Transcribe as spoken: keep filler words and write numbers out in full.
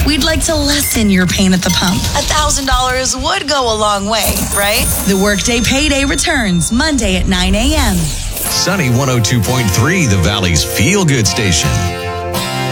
We'd like to lessen your pain at the pump. A thousand dollars would go a long way, right? The Workday Payday returns Monday at nine a.m. Sunny one oh two point three, the Valley's feel-good station.